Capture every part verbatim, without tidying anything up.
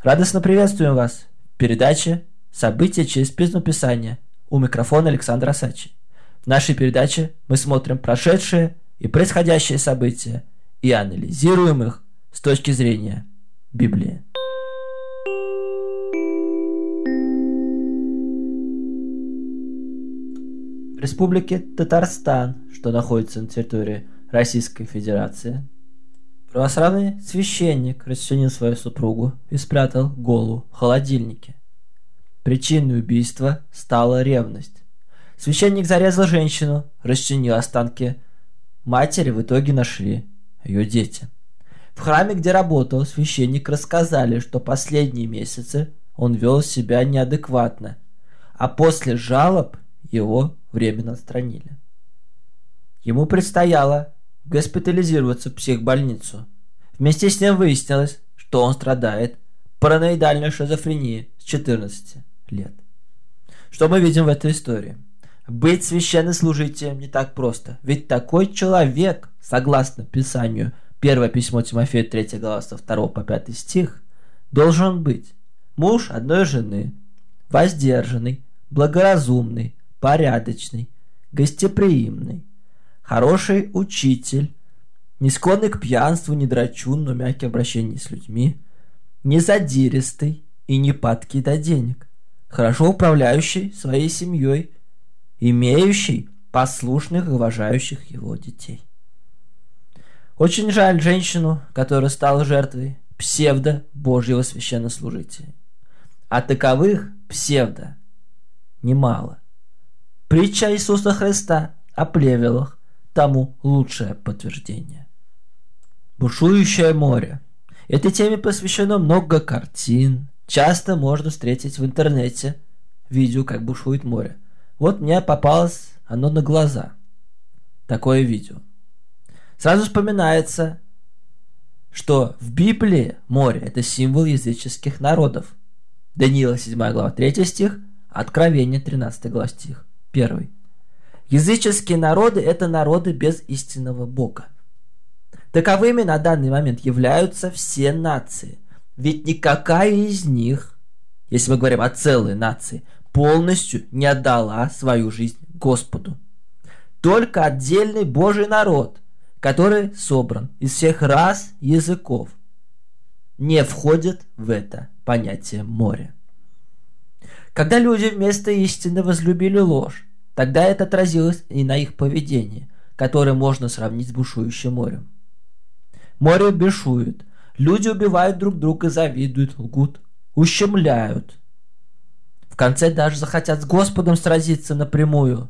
Радостно приветствуем вас в передаче «События через призму Писания». У микрофона Александр Асачи. В нашей передаче мы смотрим прошедшие и происходящие события и анализируем их с точки зрения Библии. В Республике Татарстан, что находится на территории Российской Федерации, православный священник расчленил свою супругу и спрятал голову в холодильнике. Причиной убийства стала ревность. Священник зарезал женщину, расчленил останки матери, в итоге нашли ее дети. В храме, где работал священник, рассказали, что последние месяцы он вел себя неадекватно, а после жалоб его временно отстранили. Ему предстояло госпитализироваться в психбольницу. Вместе с ним выяснилось, что он страдает параноидальной шизофренией с четырнадцати лет. Что мы видим в этой истории? Быть священнослужителем не так просто. Ведь такой человек, согласно Писанию, первое письмо Тимофею, третья глава, со второго по пятый стих, должен быть муж одной жены, воздержанный, благоразумный, порядочный, гостеприимный, хороший учитель, не склонный к пьянству, не драчун, но мягкий в обращении с людьми, не задиристый и не падкий до денег, хорошо управляющий своей семьей, имеющий послушных и уважающих его детей. Очень жаль женщину, которая стала жертвой псевдо-божьего священнослужителя. А таковых псевдо немало. Притча Иисуса Христа о плевелах тому лучшее подтверждение. Бушующее море. Этой теме посвящено много картин. Часто можно встретить в интернете видео, как бушует море. Вот мне попалось оно на глаза. Такое видео. Сразу вспоминается, что в Библии море – это символ языческих народов. Даниила седьмая глава третий стих, Откровение тринадцатая глава стих первый. Языческие народы – это народы без истинного Бога. Таковыми на данный момент являются все нации. Ведь никакая из них, если мы говорим о целой нации, полностью не отдала свою жизнь Господу. Только отдельный Божий народ, который собран из всех рас, языков, не входит в это понятие моря. Когда люди вместо истины возлюбили ложь, тогда это отразилось и на их поведении, которое можно сравнить с бушующим морем. Море бушует, люди убивают друг друга, завидуют, лгут, ущемляют. В конце даже захотят с Господом сразиться напрямую.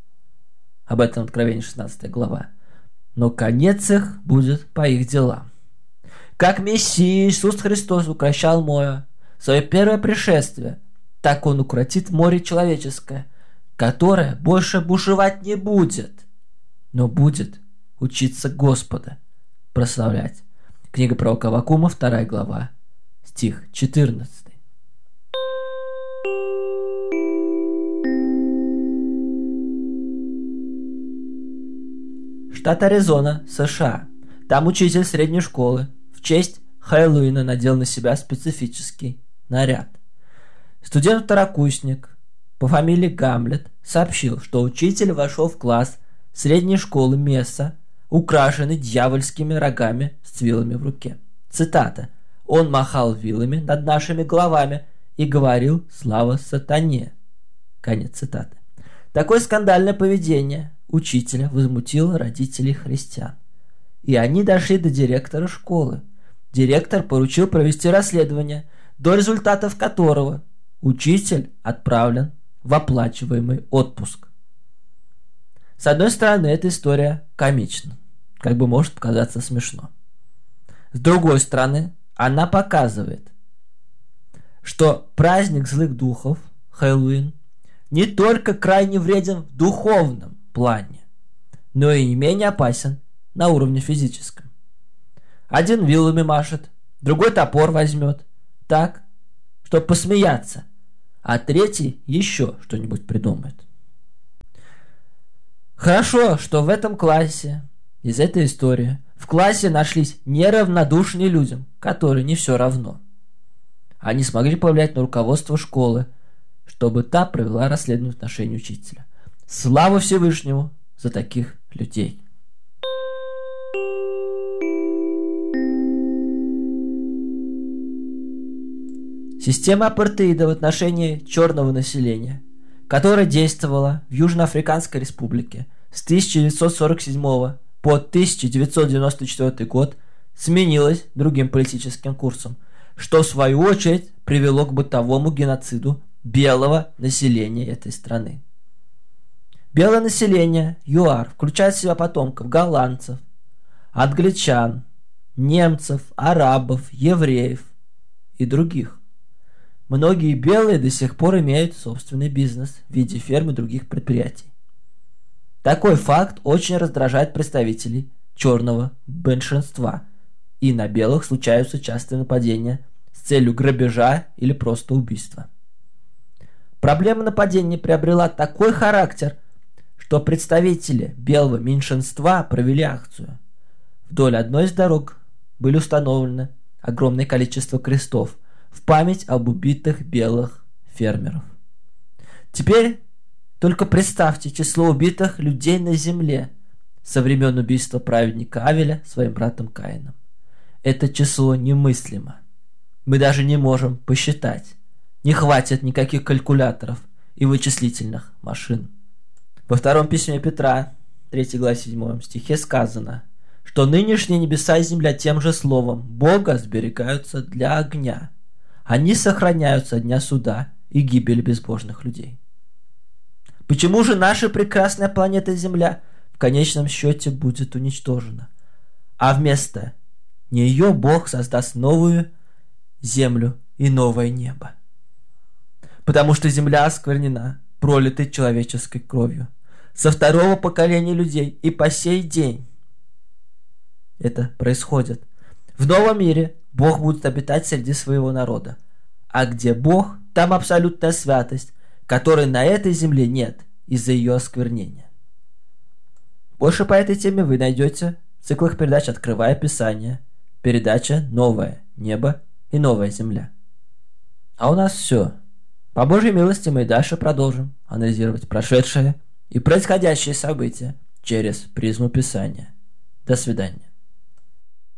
Об этом Откровение шестнадцатая глава. Но конец их будет по их делам. Как Мессия Иисус Христос укрощал море в свое первое пришествие, так Он укротит море человеческое, которое больше бушевать не будет, но будет учиться Господа прославлять. Книга пророка Аввакума, вторая глава, стих четырнадцатый. Штат Аризона, США. Там учитель средней школы в честь Хэллоуина надел на себя специфический наряд. Студент-второкурсник по фамилии Гамлет сообщил, что учитель вошел в класс средней школы Месса, украшенный дьявольскими рогами с вилами в руке. Цитата. «Он махал вилами над нашими головами и говорил «Слава сатане». Конец цитаты. Такое скандальное поведение учителя возмутило родителей христиан. И они дошли до директора школы. Директор поручил провести расследование, до результатов которого учитель отправлен в оплачиваемый отпуск. С одной стороны, эта история комична, как бы может показаться смешно. С другой стороны, она показывает, что праздник злых духов, Хэллоуин, не только крайне вреден в духовном плане, но и не менее опасен на уровне физическом. Один вилами машет, другой топор возьмет, так, чтобы посмеяться, а третий еще что-нибудь придумает. Хорошо, что в этом классе, из этой истории, в классе нашлись неравнодушные людям, которые не все равно. они смогли повлиять на руководство школы, чтобы та провела расследование в отношении учителя. Слава Всевышнему за таких людей! Система апартеида в отношении черного населения, которая действовала в Южноафриканской республике с тысяча девятьсот сорок седьмого по тысяча девятьсот девяносто четвёртый год, сменилась другим политическим курсом, что в свою очередь привело к бытовому геноциду белого населения этой страны. Белое население ЮАР включает в себя потомков голландцев, англичан, немцев, арабов, евреев и других. Многие белые до сих пор имеют собственный бизнес в виде ферм и других предприятий. Такой факт очень раздражает представителей черного большинства, и на белых случаются частые нападения с целью грабежа или просто убийства. Проблема нападения приобрела такой характер, что представители белого меньшинства провели акцию. Вдоль одной из дорог были установлены огромное количество крестов в память об убитых белых фермеров. Теперь только представьте число убитых людей на земле со времен убийства праведника Авеля своим братом Каином. Это число немыслимо. Мы даже не можем посчитать. Не хватит никаких калькуляторов и вычислительных машин. Во втором письме Петра, третьей главе седьмом стихе сказано, что нынешние небеса и земля тем же словом Бога сберегаются для огня. Они сохраняются от дня суда и гибели безбожных людей. Почему же наша прекрасная планета Земля в конечном счете будет уничтожена, а вместо нее Бог создаст новую землю и новое небо? Потому что Земля осквернена, пролитой человеческой кровью, со второго поколения людей, и по сей день это происходит. В новом мире Бог будет обитать среди своего народа. А где Бог, там абсолютная святость, которой на этой земле нет из-за ее осквернения. Больше по этой теме вы найдете в циклах передач «Открывая Писание», передача «Новое небо и новая земля». А у нас все. По Божьей милости мы и дальше продолжим анализировать прошедшее и происходящие события через призму Писания. До свидания.